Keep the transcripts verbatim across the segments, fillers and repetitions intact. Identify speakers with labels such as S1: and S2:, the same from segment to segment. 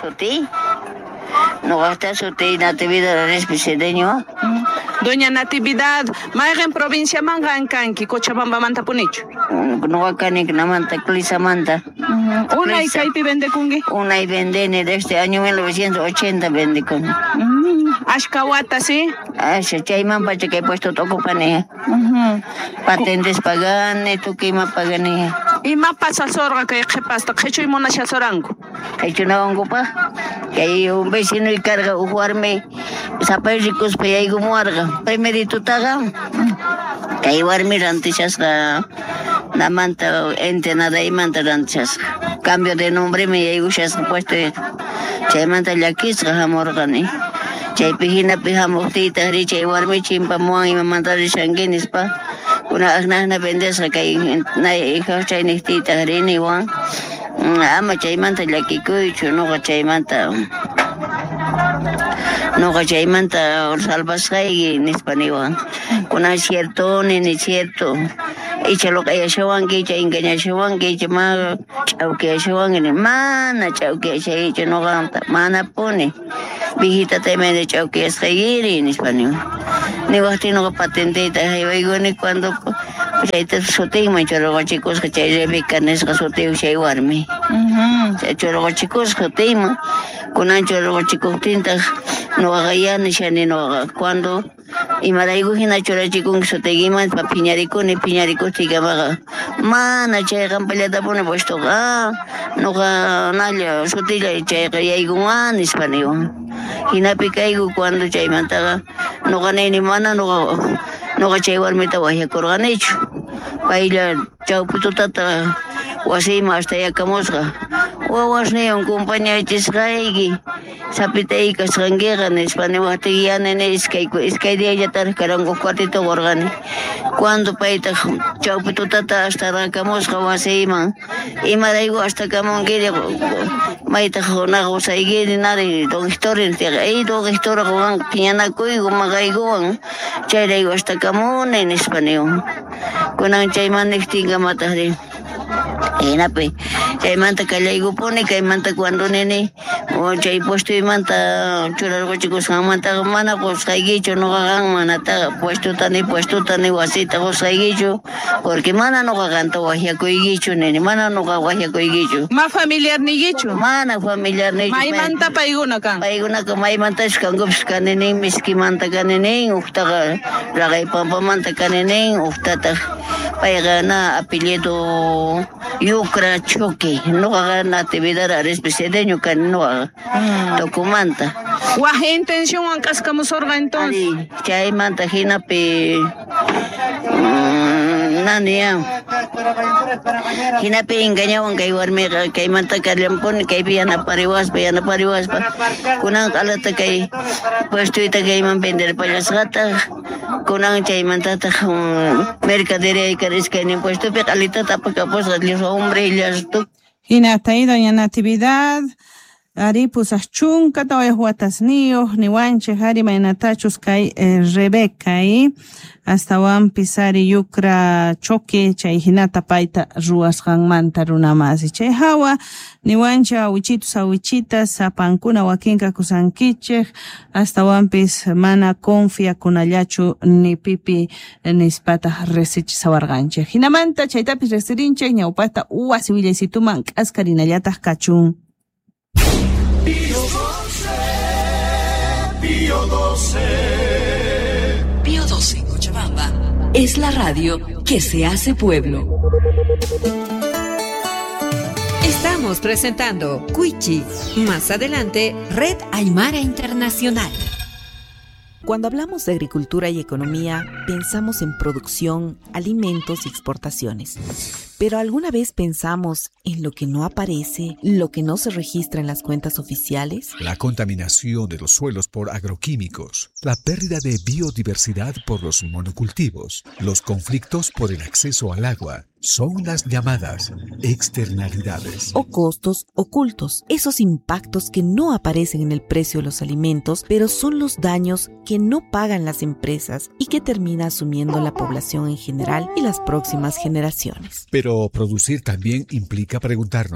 S1: suti. No gasta suti Natividad Respicedeño.
S2: Doña Natividad, ¿más en provincia manga en Canqui, Cochabamba manta punicho?
S1: No acá ni na manta, Clisa manta.
S2: Una y caipi vende kungi.
S1: Una y vende desde este año mil novecientos ochenta vende con.
S2: Ashkawata, ¿sí?
S1: Asha, chayman pacha que he puesto toco paneja. Patentes pagane, tu que ma pagane.
S2: Y más pasa sorga que he pasta, que hecho y mona sorango.
S1: Que hecho una ongopa. Que hay un vecino y carga jugarme. Zapéricos pe hay muarga. Primerito taga. Que hay warmi rantichas la la manta ente nada y manta rantichas. Cambio de nombre me hay ushas puesto. Chay manta ya quisra jamorgani. Chay pijina pijamos tita richa y warmi chimpa muan y mamanta rishanguinis pa. Una agna vendesa que na hija chay ni tita rini wan. Ama chay manta ya kikuicho no chay manta. No chay manta salvasai ni hispaniwan. Una cierto ni ni cierto. Y lo que hay shawan que chay engaña shawan que chay ma chau que shawan ni mana chau que chay no ganta mana pone. Vigita temen de chau que es seguir en español. Ni basti no patente ta hay ni cuando chay te sote me choro chicos que chay rebecanes que sote chay warmi. Chay choro chicos que tema con ancho los chicos tintas no hagan ni shani no cuando y maraigo hina chora chicos que sote guiman pa piñarico ni piñarico tiga baga. Mana chay campelata pone puesto ga no ga nalla sote chay chay guman español. Hina picaigo cuando chay mantaga no gané ni mana no no chay warmita wahia corganecho. Baila chau pututata wasima hasta ya kamosga. Wawas ni yung kumpanya chisgaigi. Sapitay kasangera ni España watiyan ni iskay ko iskay dia jatar karanggo kwatito gorgani. Cuando paita chau pututata hasta rakamosga wasima. Imaraigo hasta kamongiri maita nago saigiri nari dog historia tiaga. Ei dog historia ko piñana koy gumagaigo. Chayraigo hasta kamone en España. Kunang chayman nixtinga matahri. Enape, chay manta kalaigo pone, kay manta cuando nene, o chay puesto y manta churargo chicos manta mana pues kaigicho no hagan manata puesto tani puesto tani wasita pues kaigicho, porque mana no hagan to wahia koigicho nene, mana no hagan wahia koigicho.
S2: Ma familiar ni gicho.
S1: Mana familiar ni.
S2: Mai manta paiguna kan.
S1: Paiguna kan mai manta skangops kanene miski manta kanene, ukta lagay pampa manta kanene, uktata paigana apellido Yucra Choque, no hagan Natividad Respicedeño que no haga. Documenta.
S2: ¿Cuál intención han cascamos orga entonces?
S1: Chay manta jina pe nania. Jina pe engañaban que igualme que manta caliampón que piana pariwas piana pariwas pa. Kunang alata que puesto ita que iman vender payas gata. Kunang chay manta ta mercadería y caris que ni puesto pe calita tapa capos los hombres y las tu.
S2: Jina hasta ahí doña Natividad. Ari pusas chunka tawai huatas niyo ni wanche hari mainatachus kai eh, Rebeca y hasta wan pisari yukra choque chay hinata paita ruas manta runa más chay hawa ni wancha awichitus awichitas sapankuna wakinka kusankiche hasta wan pis mana confia kunallachu ni pipi nispata resich sawarganche hinamanta chaytapis resirinche ñawpata uwa siwillaysituman k'askarinallatas kachun.
S3: Pío doce. Pío doce Cochabamba es la radio que se hace pueblo. Estamos presentando Cuichi. Más adelante, Red Aymara Internacional.
S4: Cuando hablamos de agricultura y economía, pensamos en producción, alimentos y exportaciones. Pero ¿alguna vez pensamos en lo que no aparece, lo que no se registra en las cuentas oficiales?
S5: La contaminación de los suelos por agroquímicos, la pérdida de biodiversidad por los monocultivos, los conflictos por el acceso al agua, son las llamadas externalidades.
S4: O costos ocultos, esos impactos que no aparecen en el precio de los alimentos, pero son los daños que no pagan las empresas y que termina asumiendo la población en general y las próximas generaciones.
S5: Pero producir también implica preguntarnos,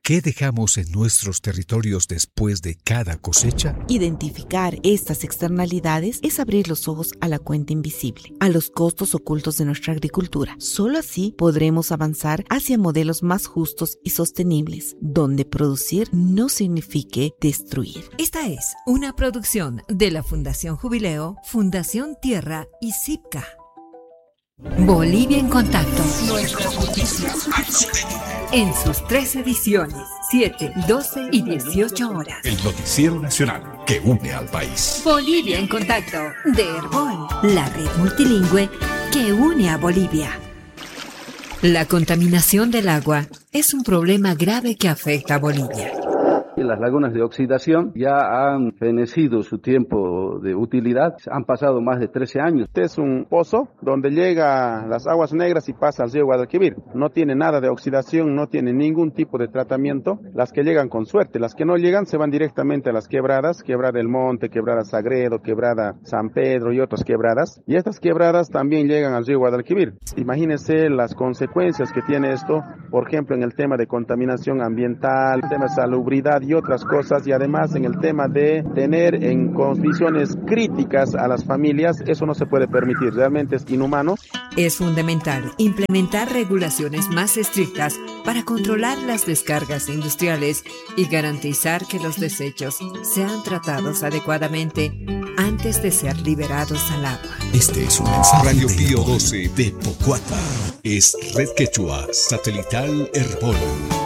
S5: ¿Qué dejamos en nuestros territorios después de cada cosecha?
S4: Identificar estas externalidades es abrir los ojos a la cuenta invisible, a los costos ocultos de nuestra agricultura. Solo así podremos avanzar hacia modelos más justos y sostenibles, donde producir no signifique destruir.
S3: Esta es una producción de la Fundación Jubileo, Fundación Tierra y Cipca. Bolivia en Contacto. Nuestras noticias en sus tres ediciones, siete, doce y dieciocho horas.
S6: El noticiero nacional que une al país.
S3: Bolivia en Contacto, de Herbol, la red multilingüe que une a Bolivia. La contaminación del agua es un problema grave que afecta a Bolivia.
S7: Las lagunas de oxidación ya han fenecido su tiempo de utilidad, han pasado más de trece años.
S8: Este es un pozo donde llega las aguas negras y pasa al río Guadalquivir. No tiene nada de oxidación, no tiene ningún tipo de tratamiento. Las que llegan con suerte, las que no llegan se van directamente a las quebradas, Quebrada del Monte, Quebrada Sagredo, Quebrada San Pedro y otras quebradas. Y estas quebradas también llegan al río Guadalquivir. Imagínense las consecuencias que tiene esto, por ejemplo, en el tema de contaminación ambiental, el tema de salubridad y otras cosas, y además en el tema de tener en condiciones críticas a las familias. Eso no se puede permitir, realmente es inhumano.
S3: Es fundamental implementar regulaciones más estrictas para controlar las descargas industriales y garantizar que los desechos sean tratados adecuadamente antes de ser liberados al agua.
S5: Este es un mensaje Radio Pío doce de Pocuata. Es Red Quechua Satelital Herbol.